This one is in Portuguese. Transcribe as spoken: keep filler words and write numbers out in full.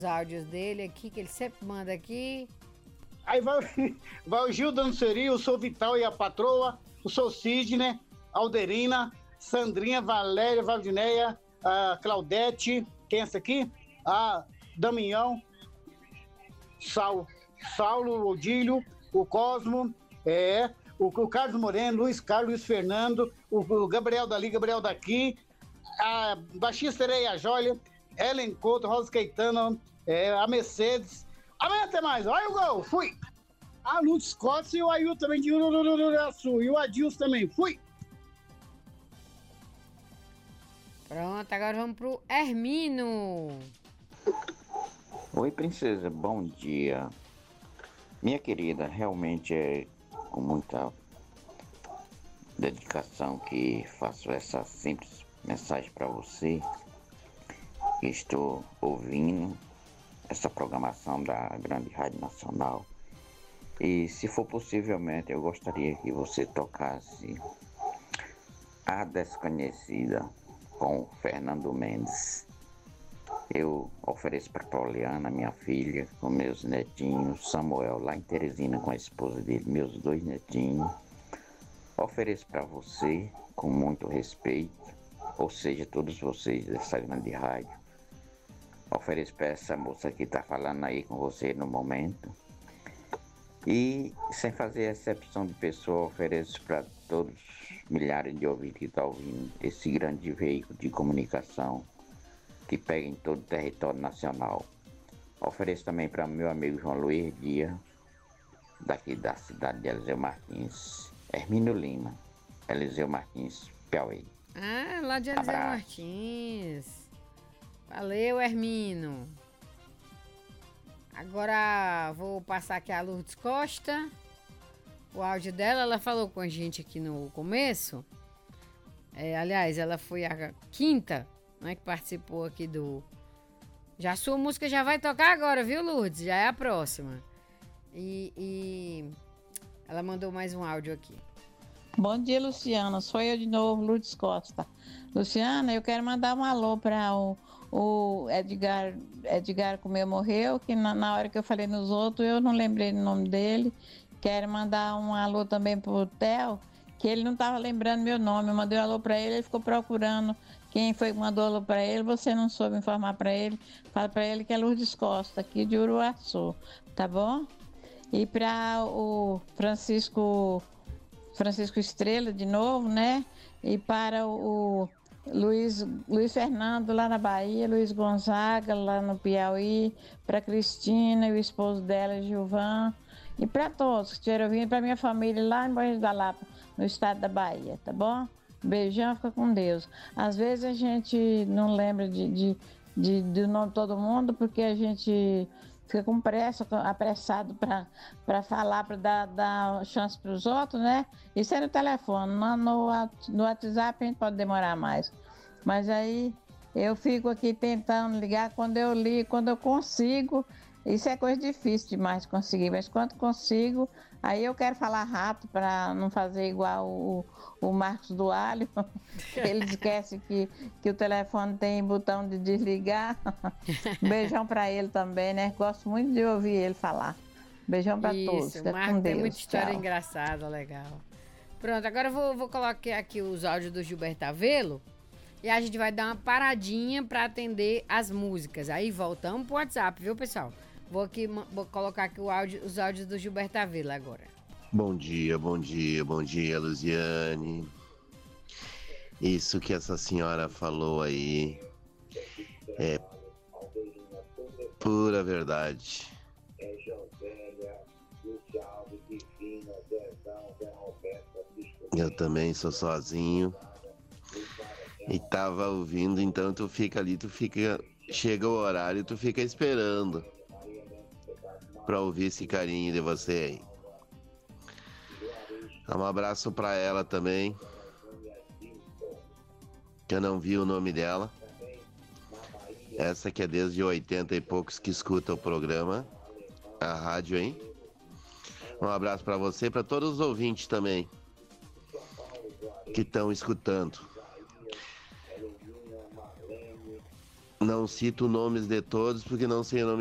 áudios dele aqui, que ele sempre manda aqui. Aí vai, vai o Gil dando seria, eu sou Vital e a patroa, eu sou Sidney, Alderina, Sandrinha, Valéria, Valdineia, a Claudete, quem é essa aqui? A Damião, Sal, Saulo, Odílio, o Cosmo, é, o, o Carlos Moreno, Luiz Carlos, Luiz Fernando, o, o Gabriel dali, Gabriel daqui, a Baixista Sereia Jólia, Ellen Couto, Rosa Caetano, é, a Mercedes. Amanhã até mais. Olha o gol. Fui. A Lutz Scott e o Ailton também de Ururaçu. E o Adilson também. Fui. Pronto, agora vamos pro Hermino. Oi, princesa. Bom dia. Minha querida, realmente é com muita dedicação que faço essa simples mensagem para você. Estou ouvindo essa programação da Grande Rádio Nacional e, se for possivelmente, eu gostaria que você tocasse A Desconhecida com Fernando Mendes. Eu ofereço para Poliana, minha filha, com meus netinhos, Samuel lá em Teresina com a esposa dele, meus dois netinhos. Ofereço para você com muito respeito, ou seja, todos vocês dessa grande rádio. Ofereço para essa moça que está falando aí com você no momento. E, sem fazer exceção de pessoa, ofereço para todos os milhares de ouvintes que estão ouvindo esse grande veículo de comunicação que pega em todo o território nacional. Ofereço também para meu amigo João Luiz Dias, daqui da cidade de Eliseu Martins. Hermínio Lima, Eliseu Martins, Piauí. Ah, lá de Eliseu Martins. Valeu, Hermino. Agora vou passar aqui a Lourdes Costa. O áudio dela, ela falou com a gente aqui no começo. É, aliás, ela foi a quinta, né, que participou aqui do... Já a sua música já vai tocar agora, viu, Lourdes? Já é a próxima. E, e ela mandou mais um áudio aqui. Bom dia, Luciana. Sou eu de novo, Lourdes Costa. Luciana, eu quero mandar um alô para o, o Edgar, Edgar Comeu Morreu, que na, na hora que eu falei nos outros, eu não lembrei o nome dele. Quero mandar um alô também para o Theo, que ele não estava lembrando meu nome. Eu mandei um alô para ele, ele ficou procurando quem foi que mandou alô para ele. Você não soube informar para ele. Fala para ele que é Lourdes Costa, aqui de Uruaçu, tá bom? E para o Francisco... Francisco Estrela de novo, né? E para o Luiz, Luiz Fernando lá na Bahia, Luiz Gonzaga lá no Piauí, para Cristina e o esposo dela, Gilvan, e para todos que estiveram vindo, para minha família lá em Borges da Lapa, no estado da Bahia, tá bom? Beijão, fica com Deus. Às vezes a gente não lembra de, de, de, do nome de todo mundo, porque a gente fica com pressa, apressado para falar, para dar, dar chance para os outros, né? Isso é no telefone, no, no, no WhatsApp a gente pode demorar mais. Mas aí eu fico aqui tentando ligar quando eu ligo, quando eu consigo. Isso é coisa difícil demais de conseguir, mas quando consigo, aí eu quero falar rápido para não fazer igual o, o Marcos do Alho. Ele esquece que, que o telefone tem botão de desligar. Beijão para ele também, né? Gosto muito de ouvir ele falar. Beijão para todos. Isso, o Marcos tem muita história engraçada, legal. Pronto, agora eu vou, vou colocar aqui os áudios do Gilberto Avelo. E a gente vai dar uma paradinha para atender as músicas. Aí voltamos pro WhatsApp, viu, pessoal? Vou aqui vou colocar aqui o áudio, os áudios do Gilberto Avelo agora. Bom dia, bom dia, bom dia, Luziane. Isso que essa senhora falou aí é pura verdade. Eu também sou sozinho e tava ouvindo, então tu fica ali, tu fica, chega o horário, tu fica esperando pra ouvir esse carinho de você aí. Um abraço pra ela também, que eu não vi o nome dela. Essa que é desde oitenta e poucos que escuta o programa, a rádio, hein? Um abraço pra você e pra todos os ouvintes também que estão escutando. Não cito nomes de todos porque não sei o nome